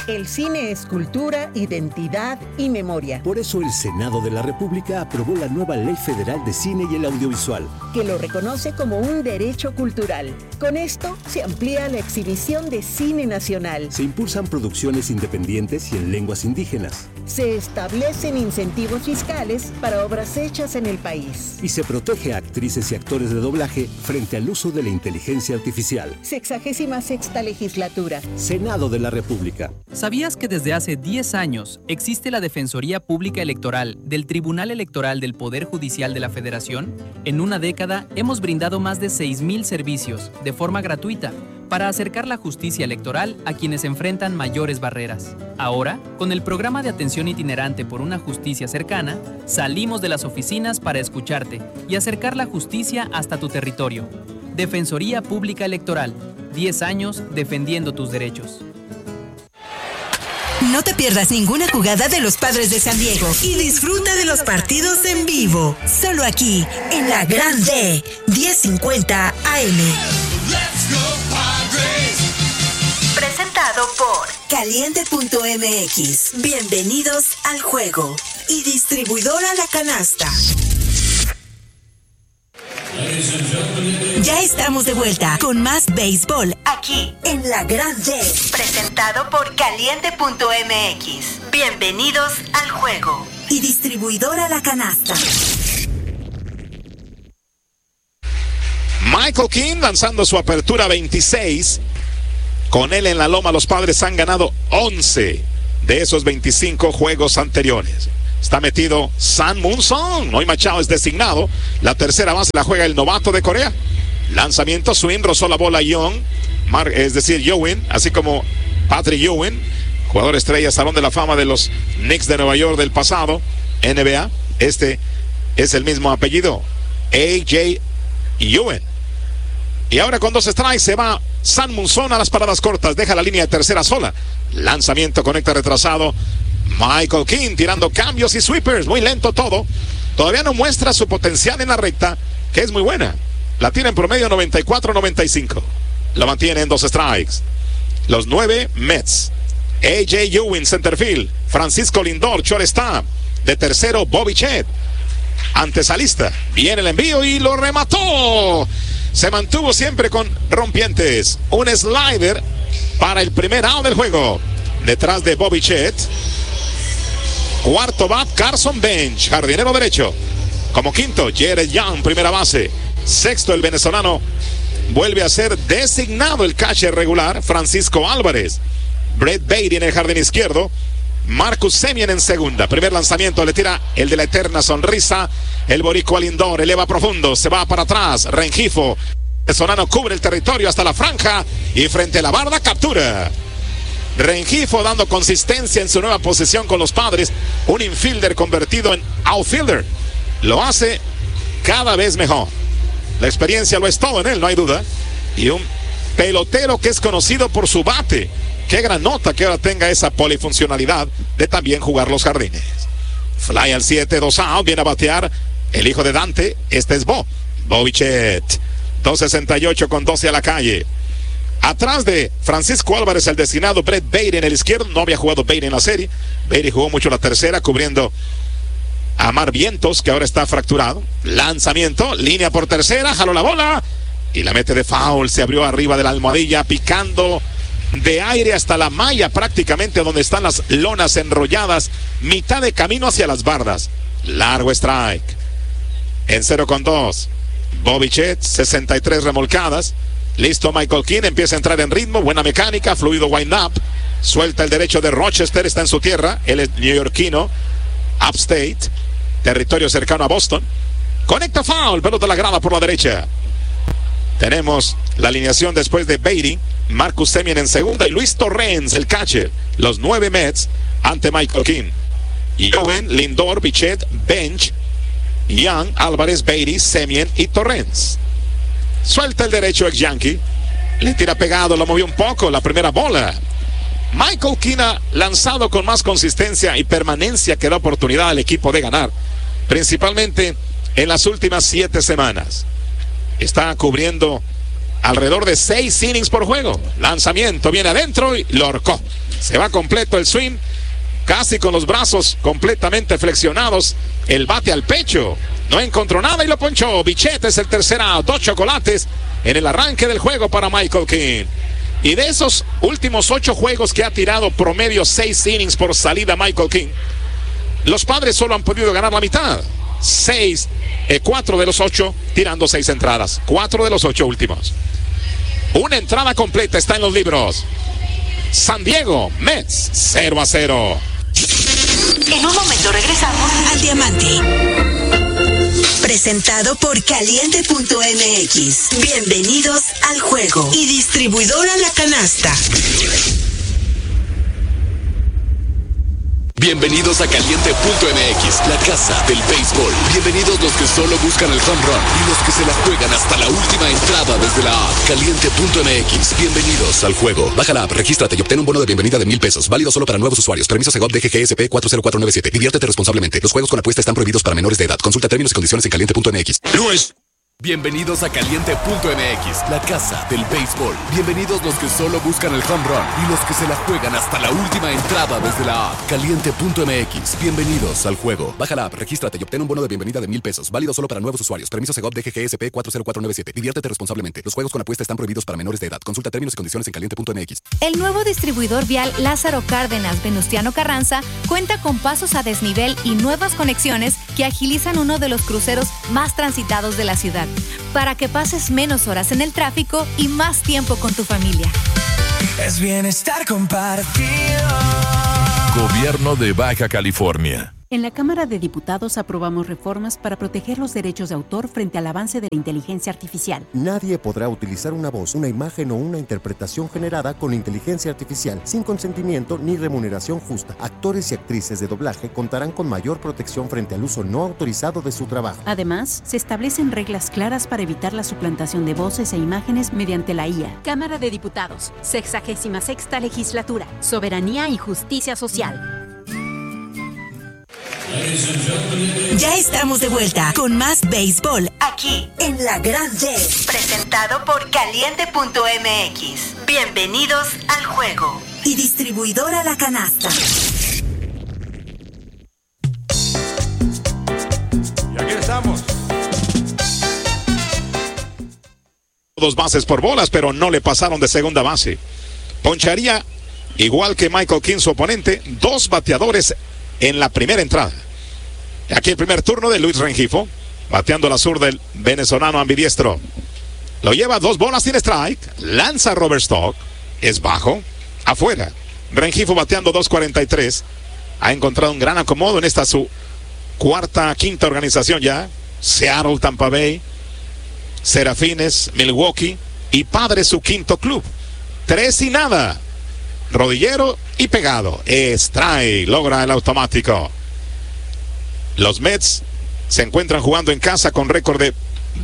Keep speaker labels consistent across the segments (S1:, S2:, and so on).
S1: El cine es cultura, identidad y memoria.
S2: Por eso el Senado de la República aprobó la nueva Ley Federal de Cine y el Audiovisual,
S1: que lo reconoce como un derecho cultural. Con esto se amplía la exhibición de cine nacional.
S2: Se impulsan producciones independientes y en lenguas indígenas.
S1: Se establecen incentivos fiscales para obras hechas en el país.
S2: Y se protege a actrices y actores de doblaje frente al uso de la inteligencia artificial.
S1: 66ª Legislatura.
S2: Senado de la República.
S3: ¿Sabías que desde hace 10 años existe la Defensoría Pública Electoral del Tribunal Electoral del Poder Judicial de la Federación? En una década hemos brindado más de 6,000 servicios de forma gratuita para acercar la justicia electoral a quienes enfrentan mayores barreras. Ahora, con el programa de atención itinerante por una justicia cercana, salimos de las oficinas para escucharte y acercar la justicia hasta tu territorio. Defensoría Pública Electoral, 10 años defendiendo tus derechos.
S4: No te pierdas ninguna jugada de los Padres de San Diego y disfruta de los partidos en vivo. Solo aquí, en la Gran D, 1050 AM. Presentado por Caliente.mx. Bienvenidos al juego. Y distribuidora La Canasta. Ya estamos de vuelta con más béisbol aquí en La Gran D. Presentado por Caliente.mx. Bienvenidos al juego. Y distribuidora La Canasta.
S5: Michael King lanzando su apertura 26. Con él en la loma, los Padres han ganado 11 de esos 25 juegos anteriores. Está metido San Moon Song. Hoy Machado es designado. La tercera base la juega el novato de Corea. Lanzamiento, swing, rozó la bola Young, es decir, Ewing, así como Patrick Ewing, jugador estrella, Salón de la Fama de los Knicks de Nueva York del pasado, NBA. Este es el mismo apellido, A.J. Ewing. Y ahora con 2 strikes se va San Moon Song a las paradas cortas, deja la línea de tercera sola. Lanzamiento, conecta retrasado. Michael King tirando cambios y sweepers, muy lento todo. Todavía no muestra su potencial en la recta, que es muy buena. La tiene en promedio 94-95. Lo mantiene en 2 strikes. Los 9 Mets. A.J. Ewing, centerfield. Francisco Lindor, shortstop. De tercero, Bobby Chet. Antesalista. Viene el envío y lo remató. Se mantuvo siempre con rompientes. Un slider para el primer out del juego. Detrás de Bobby Chet. Cuarto bat, Carson Bench, jardinero derecho. Como quinto, Jared Young, primera base. Sexto, el venezolano vuelve a ser designado el catcher regular, Francisco Álvarez. Brett Beatty en el jardín izquierdo. Marcus Semien en segunda. Primer lanzamiento, le tira el de la eterna sonrisa. El boricua Lindor eleva profundo, se va para atrás. Rengifo, el venezolano cubre el territorio hasta la franja y frente a la barda captura. Rengifo dando consistencia en su nueva posición con los Padres. Un infielder convertido en outfielder. Lo hace cada vez mejor. La experiencia lo es todo en él, no hay duda. Y un pelotero que es conocido por su bate. Qué gran nota que ahora tenga esa polifuncionalidad de también jugar los jardines. Fly al 7, 2 out, viene a batear el hijo de Dante. Este es Bobby Chet. 2.68 con 12 a la calle. Atrás de Francisco Álvarez, el designado Brett Beatty en el izquierdo. No había jugado Beatty en la serie. Beatty jugó mucho la tercera, cubriendo a Mar Vientos, que ahora está fracturado. Lanzamiento, línea por tercera, jaló la bola y la mete de foul. Se abrió arriba de la almohadilla, picando de aire hasta la malla, prácticamente donde están las lonas enrolladas, mitad de camino hacia las bardas. Largo strike. En 0-2. Bobby Chet, 63 remolcadas. Listo Michael King, empieza a entrar en ritmo, buena mecánica, fluido wind-up. Suelta el derecho de Rochester, está en su tierra. Él es neoyorquino, upstate, territorio cercano a Boston. Conecta foul, pelota a la grada por la derecha. Tenemos la alineación después de Beatty, Marcus Semien en segunda y Luis Torrens, el catcher. Los 9 Mets ante Michael King. Ewing, Lindor, Bichette, Bench, Young, Álvarez, Beatty, Semien y Torrens. Suelta el derecho ex Yankee. Le tira pegado, lo movió un poco. La primera bola. Michael King ha lanzado con más consistencia y permanencia que da oportunidad al equipo de ganar. Principalmente en las últimas 7 semanas. Está cubriendo alrededor de 6 innings por juego. Lanzamiento, viene adentro y lo ahorcó. Se va completo el swing, casi con los brazos completamente flexionados. El bate al pecho. No encontró nada y lo ponchó. Bichette es el tercer out. 2 chocolates en el arranque del juego para Michael King. Y de esos últimos 8 juegos que ha tirado promedio 6 innings por salida Michael King, los Padres solo han podido ganar la mitad. 4 de los 8 tirando 6 entradas. 4 de los 8 últimos. Una entrada completa está en los libros. San Diego Mets 0-0.
S4: En un momento regresamos al Diamante. Presentado por Caliente.mx. Bienvenidos al juego. Y distribuidora La Canasta.
S6: Bienvenidos a Caliente.mx, la casa del béisbol. Bienvenidos los que solo buscan el home run y los que se la juegan hasta la última entrada desde la app. Caliente.mx, bienvenidos al juego. Baja la app, regístrate y obtén un bono de bienvenida de $1,000. Válido solo para nuevos usuarios. Permiso Segov DGGSP 40497. Diviértete responsablemente. Los juegos con apuesta están prohibidos para menores de edad. Consulta términos y condiciones en Caliente.mx. Bienvenidos a Caliente.mx, la casa del béisbol. Bienvenidos los que solo buscan el home run y los que se la juegan hasta la última entrada desde la app. Caliente.mx, bienvenidos al juego. Baja la app, regístrate y obtén un bono de bienvenida de $1,000. Válido solo para nuevos usuarios. Permiso Segov DGGSP 40497. Diviértete responsablemente. Los juegos con apuesta están prohibidos para menores de edad. Consulta términos y condiciones en Caliente.mx.
S7: El nuevo distribuidor vial Lázaro Cárdenas Venustiano Carranza cuenta con pasos a desnivel y nuevas conexiones que agilizan uno de los cruceros más transitados de la ciudad, para que pases menos horas en el tráfico y más tiempo con tu familia.
S8: Es bienestar compartido.
S9: Gobierno de Baja California.
S10: En la Cámara de Diputados aprobamos reformas para proteger los derechos de autor frente al avance de la inteligencia artificial.
S11: Nadie podrá utilizar una voz, una imagen o una interpretación generada con inteligencia artificial sin consentimiento ni remuneración justa. Actores y actrices de doblaje contarán con mayor protección frente al uso no autorizado de su trabajo.
S10: Además, se establecen reglas claras para evitar la suplantación de voces e imágenes mediante la IA.
S12: Cámara de Diputados, 66ª Legislatura, Soberanía y Justicia Social.
S4: Ya estamos de vuelta con más béisbol aquí en La Gran Red. Presentado por Caliente.mx. Bienvenidos al juego. Y distribuidora La Canasta.
S5: Y aquí estamos. 2 bases por bolas, pero no le pasaron de segunda base. Poncharía, igual que Michael King, su oponente, 2 bateadores en la primera entrada. Aquí el primer turno de Luis Rengifo, bateando la sur del venezolano ambidiestro. Lo lleva 2 bolas sin strike, lanza Robert Stock, es bajo, afuera. Rengifo bateando 2.43, ha encontrado un gran acomodo en esta su quinta organización ya. Seattle, Tampa Bay, Serafines, Milwaukee y Padres su quinto club. 3-0, rodillero y pegado. Strike, logra el automático. Los Mets se encuentran jugando en casa con récord de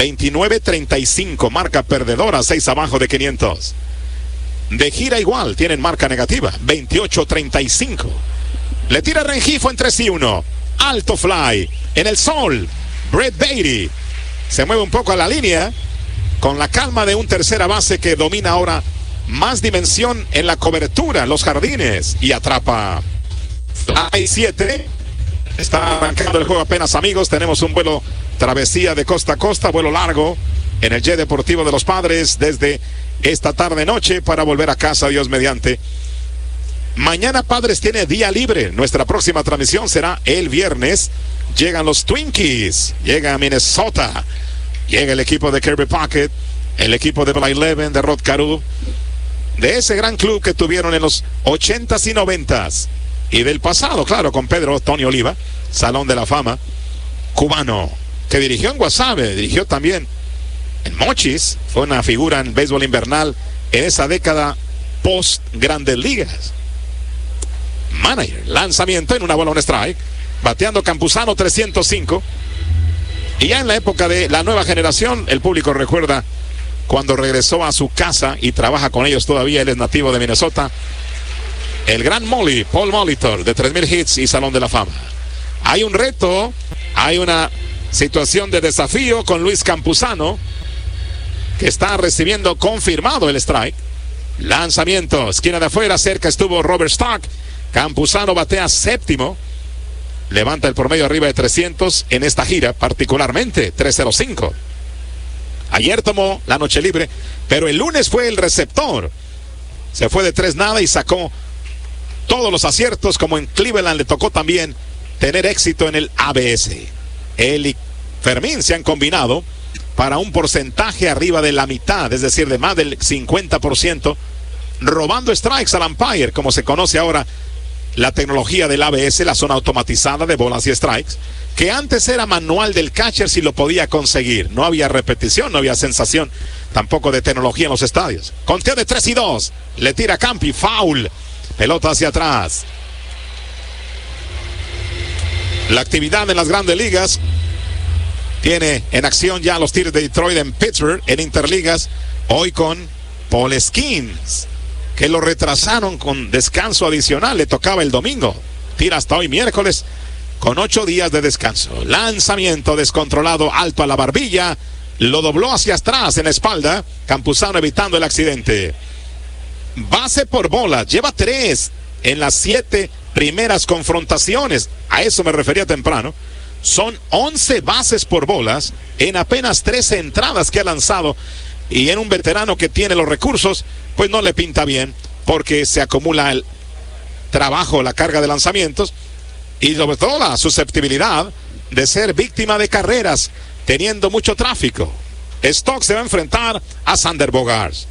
S5: 29-35, marca perdedora, 6 abajo de 500. De gira igual, tienen marca negativa, 28-35. Le tira Rengifo en 3-1. Alto fly, en el sol. Brett Beatty se mueve un poco a la línea, con la calma de un tercera base que domina ahora más dimensión en la cobertura, los jardines, y atrapa. Hay 7. Está arrancando el juego apenas, amigos. Tenemos un vuelo travesía de costa a costa, vuelo largo en el jet deportivo de los Padres desde esta tarde-noche para volver a casa, Dios mediante. Mañana Padres tiene día libre. Nuestra próxima transmisión será el viernes. Llegan los Twinkies, llega a Minnesota, llega el equipo de Kirby Puckett, el equipo de Bly Leven, de Rod Carew, de ese gran club que tuvieron en los 80s y 90s. Y del pasado, claro, con Pedro Tony Oliva, Salón de la Fama, cubano, que dirigió en Guasave, dirigió también en Mochis, fue una figura en béisbol invernal en esa década post Grandes Ligas. Manager, lanzamiento en una bola, un strike, bateando Campuzano 305. Y ya en la época de la nueva generación, el público recuerda cuando regresó a su casa y trabaja con ellos todavía, él es nativo de Minnesota, el gran Molly, Paul Molitor, de 3,000 hits y Salón de la Fama. Hay un reto, hay una situación de desafío con Luis Campuzano, que está recibiendo confirmado el strike. Lanzamiento, esquina de afuera, cerca estuvo Robert Stock. Campuzano batea séptimo. Levanta el promedio arriba de 300 en esta gira, particularmente 305. Ayer tomó la noche libre, pero el lunes fue el receptor. Se fue de 3-0 y sacó todos los aciertos, como en Cleveland le tocó también tener éxito en el ABS. Él y Fermín se han combinado para un porcentaje arriba de la mitad, es decir, de más del 50%, robando strikes al umpire, como se conoce ahora la tecnología del ABS, la zona automatizada de bolas y strikes, que antes era manual del catcher si lo podía conseguir. No había repetición, no había sensación tampoco de tecnología en los estadios. Conteo de 3-2, le tira Campi, foul, pelota hacia atrás. La actividad en las grandes ligas tiene en acción ya los Tigres de Detroit en Pittsburgh, en Interligas, hoy con Paul Skeens, que lo retrasaron con descanso adicional, le tocaba el domingo, tira hasta hoy miércoles con 8 días de descanso. Lanzamiento descontrolado, alto a la barbilla, lo dobló hacia atrás en la espalda, Campuzano evitando el accidente. Base por bola, lleva 3 en las 7 primeras confrontaciones, a eso me refería temprano. Son 11 bases por bolas en apenas 13 entradas que ha lanzado, y en un veterano que tiene los recursos, pues no le pinta bien, porque se acumula el trabajo, la carga de lanzamientos y sobre todo la susceptibilidad de ser víctima de carreras, teniendo mucho tráfico. Stock se va a enfrentar a Sander Bogaerts.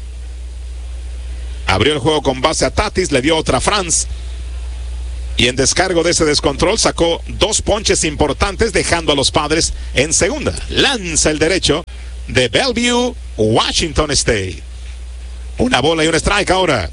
S5: Abrió el juego con base a Tatis, le dio otra a Franz. Y en descargo de ese descontrol sacó 2 ponches importantes, dejando a los Padres en segunda. Lanza el derecho de Bellevue, Washington State. Una bola y un strike ahora.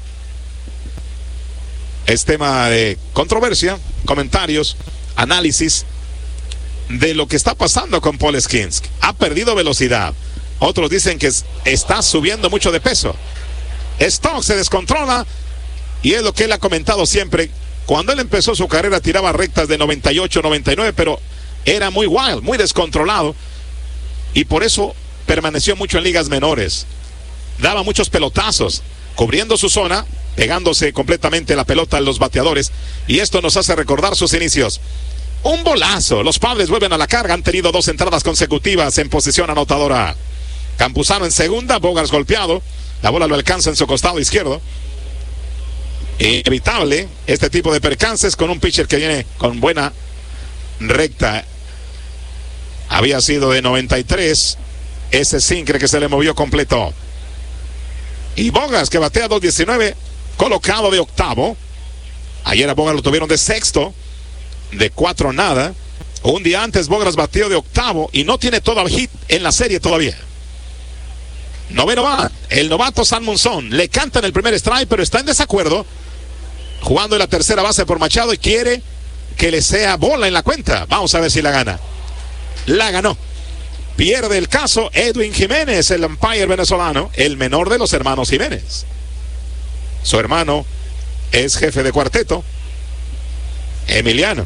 S5: Es tema de controversia, comentarios, análisis de lo que está pasando con Paul Skeens. Ha perdido velocidad. Otros dicen que está subiendo mucho de peso. Stock se descontrola y es lo que él ha comentado siempre. Cuando él empezó su carrera tiraba rectas de 98, 99, pero era muy wild, muy descontrolado, y por eso permaneció mucho en ligas menores. Daba muchos pelotazos, cubriendo su zona, pegándose completamente la pelota a los bateadores, y esto nos hace recordar sus inicios. Un bolazo, los Padres vuelven a la carga, han tenido 2 entradas consecutivas en posición anotadora. Campuzano en segunda, Bogaerts golpeado, la bola lo alcanza en su costado izquierdo. Inevitable este tipo de percances con un pitcher que viene con buena recta. Había sido de 93, ese sinker que se le movió completo. Y Bogaerts, que batea 2.19, colocado de octavo. Ayer a Bogaerts lo tuvieron de sexto, de 4-0. Un día antes Bogaerts batió de octavo y no tiene todo hit en la serie todavía. Noveno va el novato Sam Monzón. Le cantan el primer strike, pero está en desacuerdo, jugando en la tercera base por Machado, y quiere que le sea bola en la cuenta. Vamos a ver si la gana. La ganó. Pierde el caso Edwin Jiménez, el umpire venezolano, el menor de los hermanos Jiménez. Su hermano es jefe de cuarteto, Emiliano.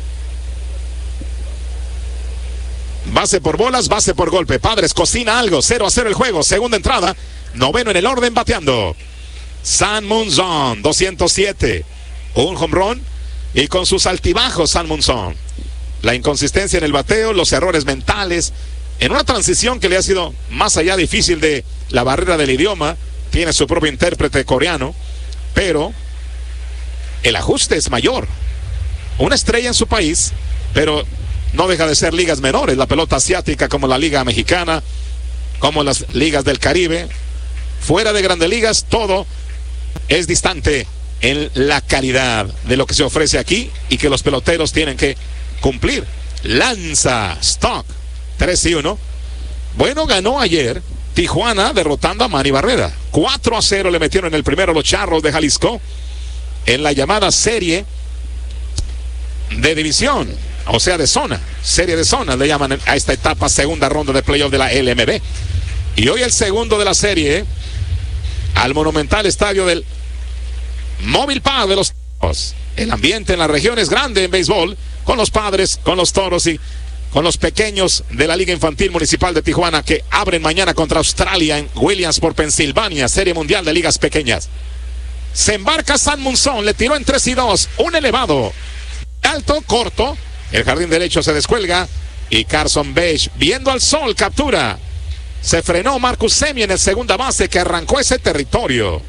S5: Base por bolas, base por golpe. Padres cocina algo, 0-0 el juego. Segunda entrada, noveno en el orden bateando. Sam Monzón, 207. Un home run y con sus altibajos Sam Monzón. La inconsistencia en el bateo, los errores mentales, en una transición que le ha sido más allá difícil de la barrera del idioma. Tiene su propio intérprete coreano, pero el ajuste es mayor. Una estrella en su país, pero no deja de ser ligas menores. La pelota asiática, como la Liga Mexicana, como las ligas del Caribe, fuera de grandes ligas, todo es distante en la calidad de lo que se ofrece aquí y que los peloteros tienen que cumplir. Lanza Stock, 3-1. Bueno, ganó ayer Tijuana derrotando a Manny Barrera. 4-0 le metieron en el primero los Charros de Jalisco en la llamada serie de división, o sea, de zona. Serie de zona le llaman a esta etapa, segunda ronda de playoff de la LMB. Y hoy el segundo de la serie al monumental estadio del Mobile Park de los Toros. El ambiente en la región es grande en béisbol, con los Padres, con los Toros, y con los pequeños de la Liga Infantil Municipal de Tijuana, que abren mañana contra Australia en Williamsport, Pensilvania, Serie Mundial de Ligas Pequeñas. Se embarca San Monzón, le tiró en 3-2, un elevado, alto, corto, el jardín derecho se descuelga y Carson Beige, viendo al sol, captura. Se frenó Marcus Semien en segunda base, que arrancó ese territorio.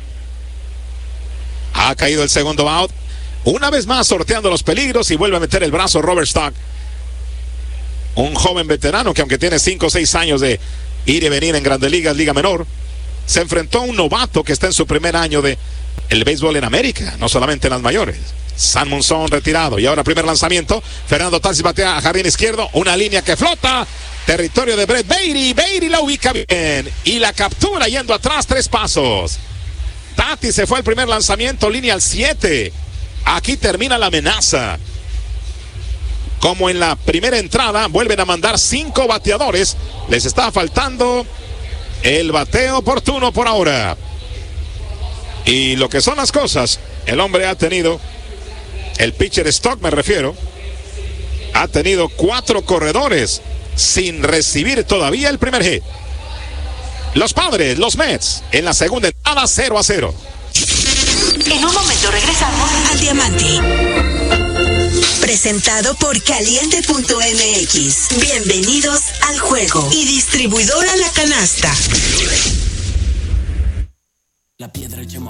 S5: Ha caído el segundo out, una vez más sorteando los peligros, y vuelve a meter el brazo Robert Stock, un joven veterano que, aunque tiene 5 o 6 años de ir y venir en Grandes Ligas, Liga Menor, se enfrentó a un novato que está en su primer año de el béisbol en América, no solamente en las mayores. San Monzón retirado, y ahora primer lanzamiento. Fernando Tatis batea a jardín izquierdo, una línea que flota, territorio de Brett Baty. Baty la ubica bien y la captura yendo atrás 3 pasos. Tatis se fue al primer lanzamiento, línea al 7. Aquí termina la amenaza. Como en la primera entrada, vuelven a mandar 5 bateadores. Les está faltando el bateo oportuno por ahora. Y lo que son las cosas, el hombre ha tenido, el pitcher Stock me refiero, ha tenido 4 corredores sin recibir todavía el primer hit. Los Padres, los Mets, en la segunda entrada 0-0.
S4: En un momento regresamos al Diamante. Presentado por Caliente.mx. Bienvenidos al juego. Y distribuidora La Canasta.
S9: La piedra llama.